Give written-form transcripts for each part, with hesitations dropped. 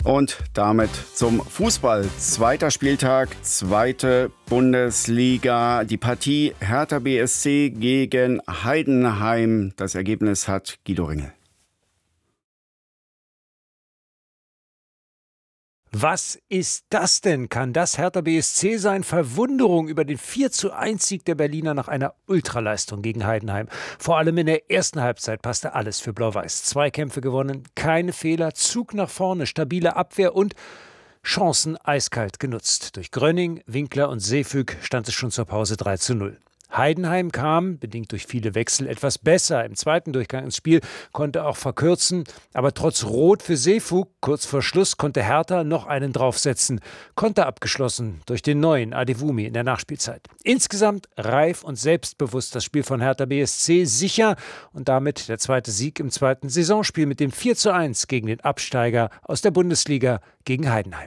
Und damit zum Fußball. Zweiter Spieltag, zweite Bundesliga. Die Partie Hertha BSC gegen Heidenheim. Das Ergebnis hat Guido Ringel. Was ist das denn? Kann das Hertha BSC sein? Verwunderung über den 4:1-Sieg der Berliner nach einer Ultraleistung gegen Heidenheim. Vor allem in der ersten Halbzeit passte alles für Blau-Weiß. 2 Kämpfe gewonnen, keine Fehler, Zug nach vorne, stabile Abwehr und Chancen eiskalt genutzt. Durch Grönning, Winkler und Seefüg stand es schon zur Pause 3:0. Heidenheim kam, bedingt durch viele Wechsel, etwas besser. Im zweiten Durchgang ins Spiel konnte auch verkürzen. Aber trotz Rot für Seefüg, kurz vor Schluss, konnte Hertha noch einen draufsetzen. Konter abgeschlossen durch den neuen Adewumi in der Nachspielzeit. Insgesamt reif und selbstbewusst das Spiel von Hertha BSC, sicher. Und damit der zweite Sieg im zweiten Saisonspiel mit dem 4:1 gegen den Absteiger aus der Bundesliga gegen Heidenheim.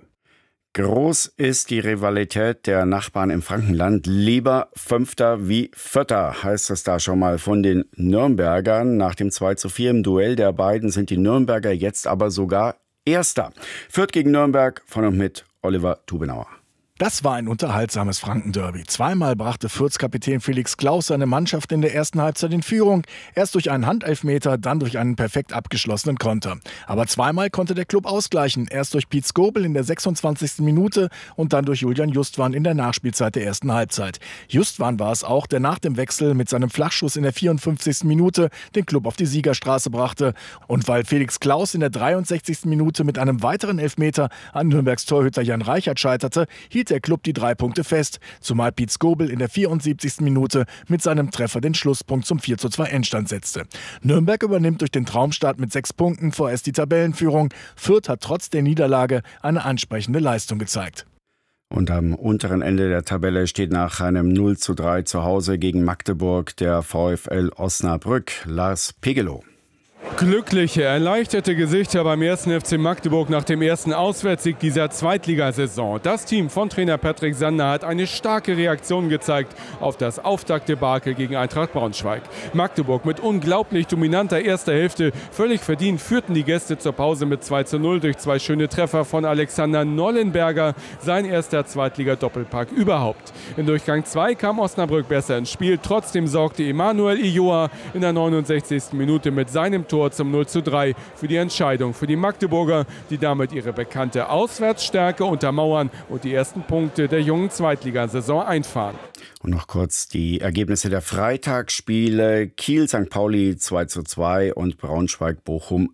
Groß ist die Rivalität der Nachbarn im Frankenland. Lieber Fünfter wie Vierter, heißt es da schon mal von den Nürnbergern. Nach dem 2:4 im Duell der beiden sind die Nürnberger jetzt aber sogar Erster. Fürth gegen Nürnberg von und mit Oliver Tubenauer. Das war ein unterhaltsames Frankenderby. Zweimal brachte Fürths Kapitän Felix Klaus seine Mannschaft in der ersten Halbzeit in Führung. Erst durch einen Handelfmeter, dann durch einen perfekt abgeschlossenen Konter. Aber zweimal konnte der Klub ausgleichen. Erst durch Piet Skobel in der 26. Minute und dann durch Julian Justwan in der Nachspielzeit der ersten Halbzeit. Justwan war es auch, der nach dem Wechsel mit seinem Flachschuss in der 54. Minute den Klub auf die Siegerstraße brachte. Und weil Felix Klaus in der 63. Minute mit einem weiteren Elfmeter an Nürnbergs Torhüter Jan Reichert scheiterte, hielt der Klub die 3 Punkte fest, zumal Piet Skobel in der 74. Minute mit seinem Treffer den Schlusspunkt zum 4:2 Endstand setzte. Nürnberg übernimmt durch den Traumstart mit 6 Punkten vorerst die Tabellenführung. Fürth hat trotz der Niederlage eine ansprechende Leistung gezeigt. Und am unteren Ende der Tabelle steht nach einem 0:3 zu Hause gegen Magdeburg der VfL Osnabrück. Lars Pegelow. Glückliche, erleichterte Gesichter beim 1. FC Magdeburg nach dem ersten Auswärtssieg dieser Zweitligasaison. Das Team von Trainer Patrick Sander hat eine starke Reaktion gezeigt auf das Auftaktdebakel gegen Eintracht Braunschweig. Magdeburg mit unglaublich dominanter erster Hälfte. Völlig verdient führten die Gäste zur Pause mit 2:0 durch 2 schöne Treffer von Alexander Nollenberger. Sein erster Zweitliga-Doppelpack überhaupt. In Durchgang 2 kam Osnabrück besser ins Spiel. Trotzdem sorgte Emanuel Ijoa in der 69. Minute mit seinem Tor zum 0:3 für die Entscheidung für die Magdeburger, die damit ihre bekannte Auswärtsstärke untermauern und die ersten Punkte der jungen Zweitligasaison einfahren. Und noch kurz die Ergebnisse der Freitagsspiele. Kiel St. Pauli 2:2 und Braunschweig-Bochum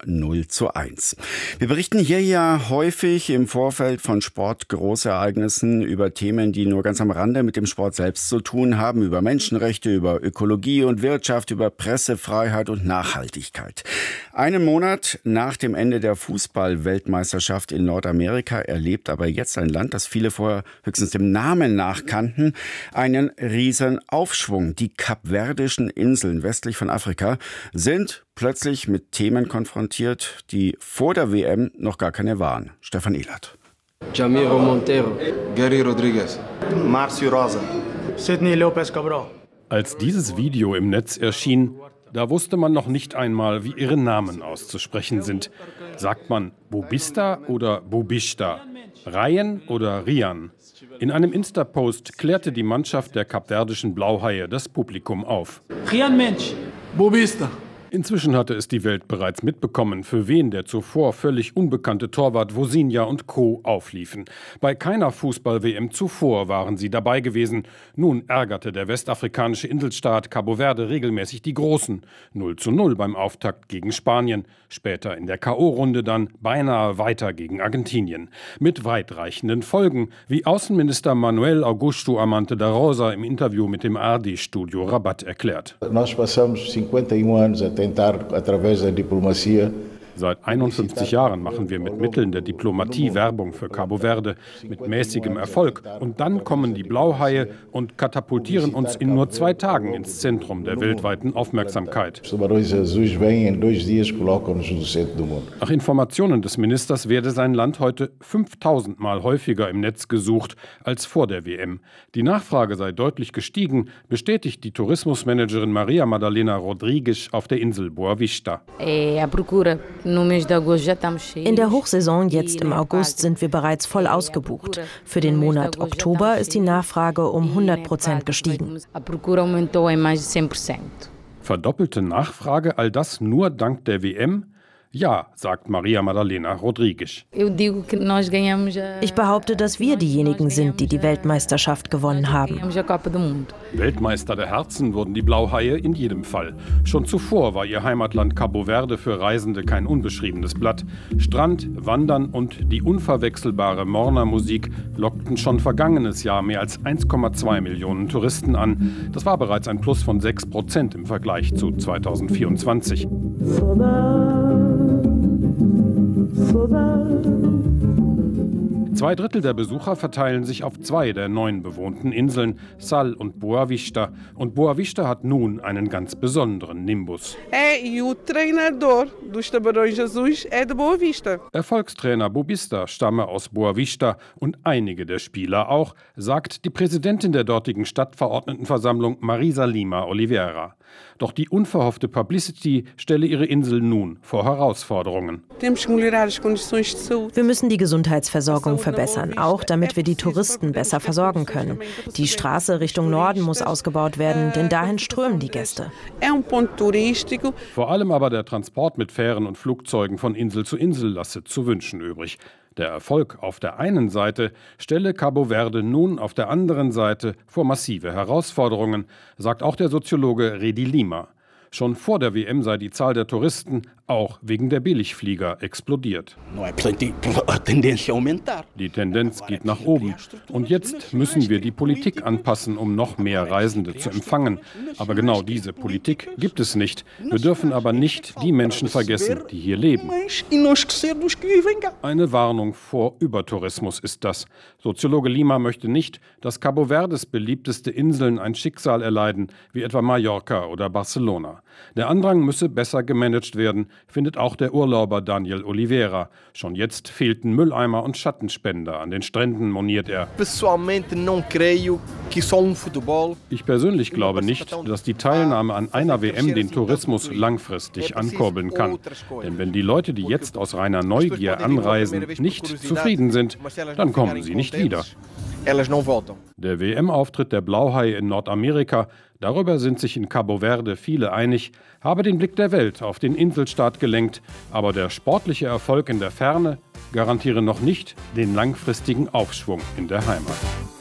0:1. Wir berichten hier ja häufig im Vorfeld von Sportgroßereignissen über Themen, die nur ganz am Rande mit dem Sport selbst zu tun haben, über Menschenrechte, über Ökologie und Wirtschaft, über Pressefreiheit und Nachhaltigkeit. Einen Monat nach dem Ende der Fußball-Weltmeisterschaft in Nordamerika erlebt aber jetzt ein Land, das viele vorher höchstens dem Namen nach kannten, einen riesen Aufschwung. Die kapverdischen Inseln westlich von Afrika sind plötzlich mit Themen konfrontiert, die vor der WM noch gar keine waren. Stefan Ehlert. Jamiro Monteiro, Gary Rodriguez, Marcio Rosa, Sidney Lopez Cabral. Als dieses Video im Netz erschien, da wusste man noch nicht einmal, wie ihre Namen auszusprechen sind. Sagt man Bobista oder Bobista? Ryan oder Rian? In einem Insta-Post klärte die Mannschaft der kapverdischen Blauhaie das Publikum auf. Rian Mensch, Bobista. Inzwischen hatte es die Welt bereits mitbekommen, für wen der zuvor völlig unbekannte Torwart Vozinha und Co. aufliefen. Bei keiner Fußball-WM zuvor waren sie dabei gewesen. Nun ärgerte der westafrikanische Inselstaat Cabo Verde regelmäßig die Großen. 0:0 beim Auftakt gegen Spanien. Später in der K.O.-Runde dann beinahe weiter gegen Argentinien. Mit weitreichenden Folgen, wie Außenminister Manuel Augusto Amante da Rosa im Interview mit dem ARD-Studio Rabat erklärt. Nós passamos 51 anos a tentar através da diplomacia Seit 51 Jahren machen wir mit Mitteln der Diplomatie Werbung für Cabo Verde, mit mäßigem Erfolg. Und dann kommen die Blauhaie und katapultieren uns in nur 2 Tagen ins Zentrum der weltweiten Aufmerksamkeit. Nach Informationen des Ministers werde sein Land heute 5000 Mal häufiger im Netz gesucht als vor der WM. Die Nachfrage sei deutlich gestiegen, bestätigt die Tourismusmanagerin Maria Madalena Rodrigues auf der Insel Boa Vista. In der Hochsaison jetzt im August sind wir bereits voll ausgebucht. Für den Monat Oktober ist die Nachfrage um 100% gestiegen. Verdoppelte Nachfrage, all das nur dank der WM? Ja, sagt Maria Madalena Rodrigues. Ich behaupte, dass wir diejenigen sind, die die Weltmeisterschaft gewonnen haben. Weltmeister der Herzen wurden die Blauhaie in jedem Fall. Schon zuvor war ihr Heimatland Cabo Verde für Reisende kein unbeschriebenes Blatt. Strand, Wandern und die unverwechselbare Morna-Musik lockten schon vergangenes Jahr mehr als 1,2 Millionen Touristen an. Das war bereits ein Plus von 6% im Vergleich zu 2024. Zwei Drittel der Besucher verteilen sich auf 2 der 9 bewohnten Inseln, Sal und Boa Vista. Und Boa Vista hat nun einen ganz besonderen Nimbus. Erfolgstrainer Bobista stamme aus Boa Vista und einige der Spieler auch, sagt die Präsidentin der dortigen Stadtverordnetenversammlung Marisa Lima Oliveira. Doch die unverhoffte Publicity stelle ihre Insel nun vor Herausforderungen. Wir müssen die Gesundheitsversorgung verbessern, auch damit wir die Touristen besser versorgen können. Die Straße Richtung Norden muss ausgebaut werden, denn dahin strömen die Gäste. Vor allem aber der Transport mit Fähren und Flugzeugen von Insel zu Insel lasse zu wünschen übrig. Der Erfolg auf der einen Seite stelle Cabo Verde nun auf der anderen Seite vor massive Herausforderungen, sagt auch der Soziologe Redi Lima. Schon vor der WM sei die Zahl der Touristen auch wegen der Billigflieger explodiert. Die Tendenz geht nach oben. Und jetzt müssen wir die Politik anpassen, um noch mehr Reisende zu empfangen. Aber genau diese Politik gibt es nicht. Wir dürfen aber nicht die Menschen vergessen, die hier leben. Eine Warnung vor Übertourismus ist das. Soziologe Lima möchte nicht, dass Cabo Verdes beliebteste Inseln ein Schicksal erleiden, wie etwa Mallorca oder Barcelona. Der Andrang müsse besser gemanagt werden, findet auch der Urlauber Daniel Oliveira. Schon jetzt fehlten Mülleimer und Schattenspender an den Stränden, moniert er. Ich persönlich glaube nicht, dass die Teilnahme an einer WM den Tourismus langfristig ankurbeln kann. Denn wenn die Leute, die jetzt aus reiner Neugier anreisen, nicht zufrieden sind, dann kommen sie nicht wieder. Der WM-Auftritt der Blauhaie in Nordamerika, darüber sind sich in Cabo Verde viele einig, habe den Blick der Welt auf den Inselstaat gelenkt, aber der sportliche Erfolg in der Ferne garantiere noch nicht den langfristigen Aufschwung in der Heimat.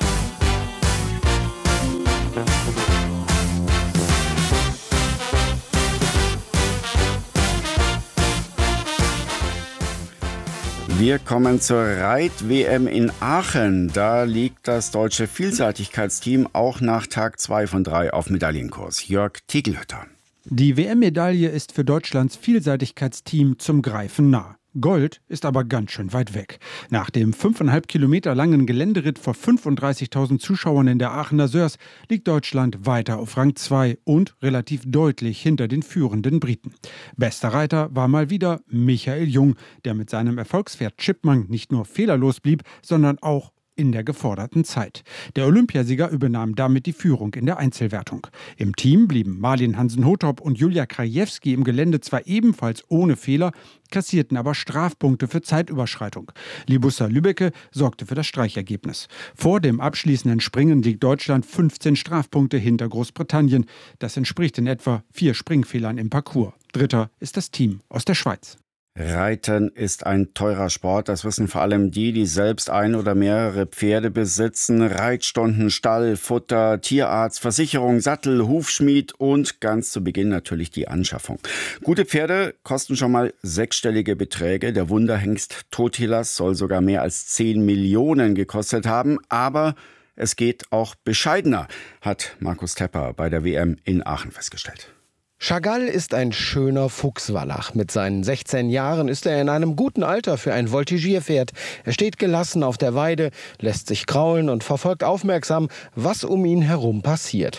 Wir kommen zur Reit-WM in Aachen. Da liegt das deutsche Vielseitigkeitsteam auch nach Tag 2 von 3 auf Medaillenkurs. Jörg Tegelhütter. Die WM-Medaille ist für Deutschlands Vielseitigkeitsteam zum Greifen nah. Gold ist aber ganz schön weit weg. Nach dem 5,5 Kilometer langen Geländeritt vor 35.000 Zuschauern in der Aachener Sörs liegt Deutschland weiter auf Rang 2 und relativ deutlich hinter den führenden Briten. Bester Reiter war mal wieder Michael Jung, der mit seinem Erfolgspferd Chipmunk nicht nur fehlerlos blieb, sondern auch in der geforderten Zeit. Der Olympiasieger übernahm damit die Führung in der Einzelwertung. Im Team blieben Marlin Hansen-Hothop und Julia Krajewski im Gelände zwar ebenfalls ohne Fehler, kassierten aber Strafpunkte für Zeitüberschreitung. Libussa Lübbecke sorgte für das Streichergebnis. Vor dem abschließenden Springen liegt Deutschland 15 Strafpunkte hinter Großbritannien. Das entspricht in etwa 4 Springfehlern im Parcours. Dritter ist das Team aus der Schweiz. Reiten ist ein teurer Sport, das wissen vor allem die selbst ein oder mehrere Pferde besitzen. Reitstunden, Stall, Futter, Tierarzt, Versicherung, Sattel, Hufschmied und ganz zu Beginn natürlich die Anschaffung. Gute Pferde kosten schon mal 6-stellige Beträge. Der Wunderhengst Totilas soll sogar mehr als 10 Millionen gekostet haben, aber es geht auch bescheidener, hat Markus Tepper bei der WM in Aachen festgestellt. Chagall ist ein schöner Fuchswallach. Mit seinen 16 Jahren ist er in einem guten Alter für ein Voltigierpferd. Er steht gelassen auf der Weide, lässt sich kraulen und verfolgt aufmerksam, was um ihn herum passiert.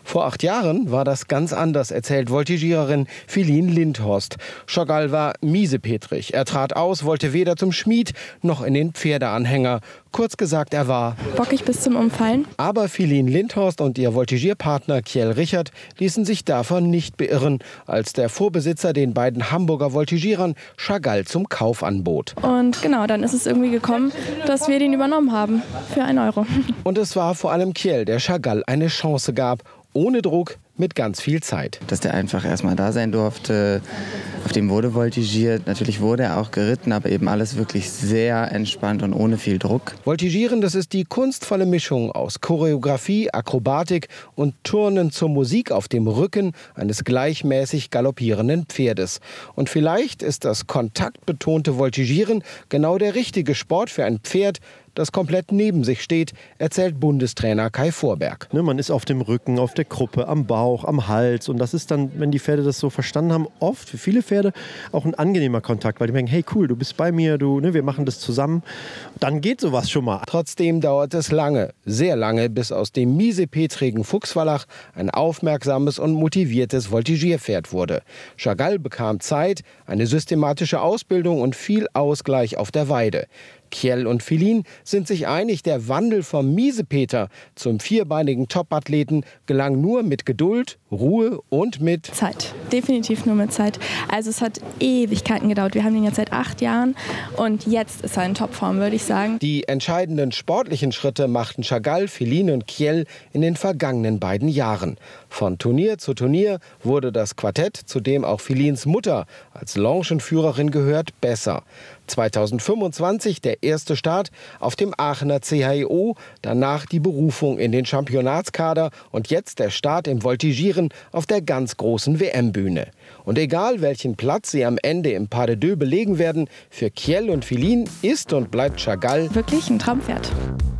Vor 8 Jahren war das ganz anders, erzählt Voltigiererin Philine Lindhorst. Chagall war miesepetrig. Er trat aus, wollte weder zum Schmied noch in den Pferdeanhänger. Kurz gesagt, er war bockig bis zum Umfallen. Aber Philine Lindhorst und ihr Voltigierpartner Kjell Richard ließen sich davon nicht beirren, als der Vorbesitzer den beiden Hamburger Voltigierern Chagall zum Kauf anbot. Und genau, dann ist es irgendwie gekommen, dass wir den übernommen haben für 1 Euro. Und es war vor allem Kjell, der Chagall eine Chance gab, ohne Druck, mit ganz viel Zeit. Dass der einfach erstmal da sein durfte, auf dem wurde voltigiert. Natürlich wurde er auch geritten, aber eben alles wirklich sehr entspannt und ohne viel Druck. Voltigieren, das ist die kunstvolle Mischung aus Choreografie, Akrobatik und Turnen zur Musik auf dem Rücken eines gleichmäßig galoppierenden Pferdes. Und vielleicht ist das kontaktbetonte Voltigieren genau der richtige Sport für ein Pferd, das komplett neben sich steht, erzählt Bundestrainer Kai Vorberg. Man ist auf dem Rücken, auf der Kruppe, am Bauch, am Hals. Und das ist dann, wenn die Pferde das so verstanden haben, oft für viele Pferde auch ein angenehmer Kontakt. Weil die merken, hey cool, du bist bei mir, wir machen das zusammen. Dann geht sowas schon mal. Trotzdem dauert es lange, sehr lange, bis aus dem miesepetrigen Fuchswallach ein aufmerksames und motiviertes Voltigierpferd wurde. Chagall bekam Zeit, eine systematische Ausbildung und viel Ausgleich auf der Weide. Kjell und Philine sind sich einig, der Wandel vom Miesepeter zum vierbeinigen Topathleten gelang nur mit Geduld, Ruhe und mit Zeit. Definitiv nur mit Zeit. Also es hat Ewigkeiten gedauert. Wir haben den jetzt seit 8 Jahren und jetzt ist er in Topform, würde ich sagen. Die entscheidenden sportlichen Schritte machten Chagall, Philine und Kjell in den vergangenen beiden Jahren. Von Turnier zu Turnier wurde das Quartett, zu dem auch Philines Mutter als Longenführerin gehört, besser. 2025 der erste Start auf dem Aachener CHIO, danach die Berufung in den Championatskader und jetzt der Start im Voltigieren auf der ganz großen WM-Bühne. Und egal welchen Platz sie am Ende im Pas de Deux belegen werden, für Kjell und Philine ist und bleibt Chagall wirklich ein Traumpferd.